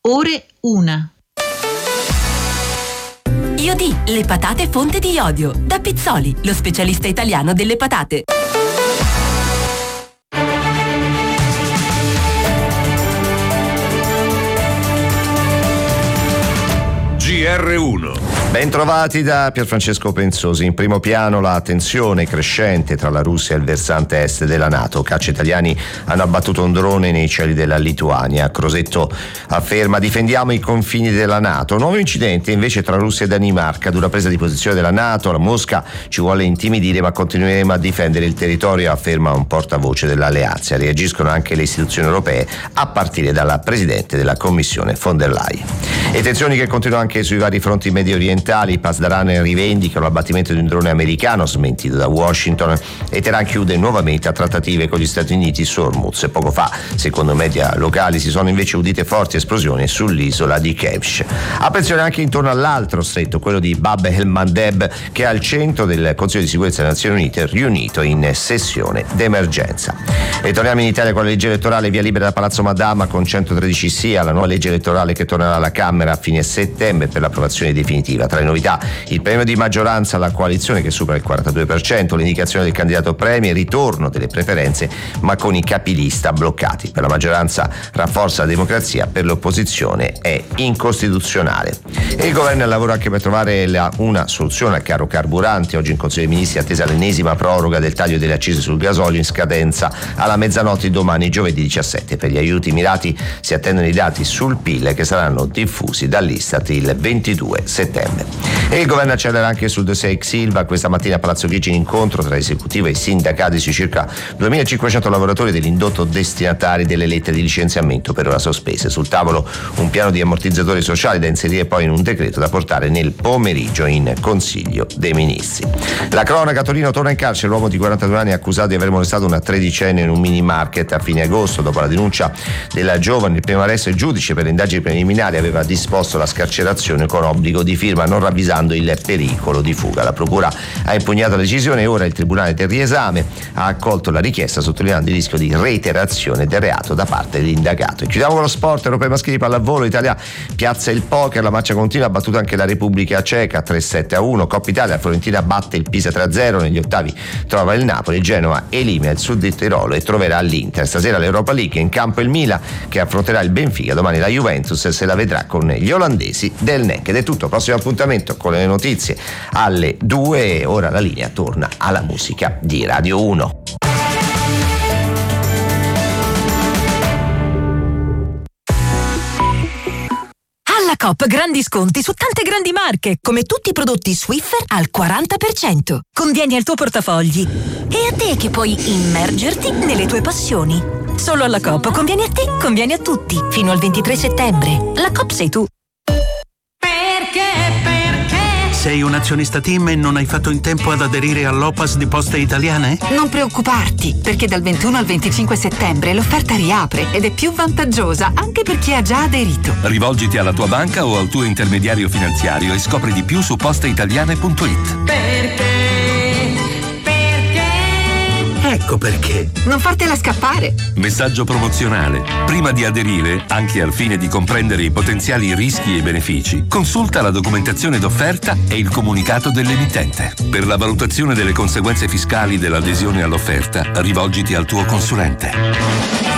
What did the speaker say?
ore 1. Iodì, le patate fonte di iodio. Da Pizzoli, lo specialista italiano delle patate. GR1. Bentrovati da Pierfrancesco Penzosi. In primo piano la tensione crescente tra la Russia e il versante est della NATO. Caccia italiani hanno abbattuto un drone nei cieli della Lituania. Crosetto afferma: difendiamo i confini della NATO. Nuovo incidente invece tra Russia e Danimarca. Dura presa di posizione della NATO. La Mosca ci vuole intimidire, ma continueremo a difendere il territorio, afferma un portavoce dell'alleanza. Reagiscono anche le istituzioni europee, a partire dalla Presidente della Commissione von der Leyen. E tensioni che continuano anche sui vari fronti medio orientali. Pasdaran rivendica l'abbattimento di un drone americano smentito da Washington, e Teheran chiude nuovamente a trattative con gli Stati Uniti su Hormuz. E poco fa, secondo media locali, si sono invece udite forti esplosioni sull'isola di Kevsh. Attenzione anche intorno all'altro stretto, quello di Bab el-Mandeb, che è al centro del Consiglio di Sicurezza delle Nazioni Unite, riunito in sessione d'emergenza. E torniamo in Italia con la legge elettorale, via libera da Palazzo Madama con 113 sì alla nuova legge elettorale che tornerà alla Camera a fine settembre per l'approvazione definitiva. Tra le novità, il premio di maggioranza alla coalizione che supera il 42%, l'indicazione del candidato premier, ritorno delle preferenze ma con i capilista bloccati. Per la maggioranza rafforza la democrazia, per l'opposizione è incostituzionale. E il governo lavora anche per trovare una soluzione al caro carburanti. Oggi in Consiglio dei Ministri è attesa l'ennesima proroga del taglio delle accise sul gasolio in scadenza alla mezzanotte di domani, giovedì 17. Per gli aiuti mirati si attendono i dati sul PIL che saranno diffusi dall'Istat il 22 settembre. E il governo accelera anche sul dossier ex Ilva. Questa mattina a Palazzo Chigi incontro tra esecutivo e sindacati sui circa 2.500 lavoratori dell'indotto destinatari delle lettere di licenziamento per ora sospese. Sul tavolo un piano di ammortizzatori sociali da inserire poi in un decreto da portare nel pomeriggio in Consiglio dei Ministri. La cronaca: a Torino torna in carcere l'uomo di 42 anni accusato di aver molestato una tredicenne in un mini market a fine agosto. Dopo la denuncia della giovane, il primo arresto, il giudice per le indagini preliminari aveva disposto la scarcerazione con obbligo di firma, non ravvisando il pericolo di fuga. La procura ha impugnato la decisione e ora il tribunale del riesame ha accolto la richiesta, sottolineando il rischio di reiterazione del reato da parte dell'indagato. E chiudiamo con lo sport. Europei maschili pallavolo, Italia piazza il poker, la marcia continua, ha battuto anche la Repubblica Ceca 3-7-1. Coppa Italia, la Fiorentina batte il Pisa 3-0, negli ottavi trova il Napoli, il Genoa elimina il Sud di Tirolo e troverà l'Inter. Stasera l'Europa League, in campo il Milan che affronterà il Benfica, domani la Juventus se la vedrà con gli olandesi del NEC. Ed è tutto, prossimo appuntamento con le notizie alle 2. Ora la linea torna alla musica di Radio 1. Alla Coop grandi sconti su tante grandi marche, come tutti i prodotti Swiffer al 40%. Convieni al tuo portafogli e a te che puoi immergerti nelle tue passioni. Solo alla Coop conviene a te, conviene a tutti. Fino al 23 settembre. La Coop sei tu. Sei un azionista TIM e non hai fatto in tempo ad aderire all'OPAS di Poste Italiane? Non preoccuparti, perché dal 21 al 25 settembre l'offerta riapre ed è più vantaggiosa anche per chi ha già aderito. Rivolgiti alla tua banca o al tuo intermediario finanziario e scopri di più su posteitaliane.it. Ecco perché. Non fartela scappare. Messaggio promozionale. Prima di aderire, anche al fine di comprendere i potenziali rischi e benefici, consulta la documentazione d'offerta e il comunicato dell'emittente. Per la valutazione delle conseguenze fiscali dell'adesione all'offerta, rivolgiti al tuo consulente.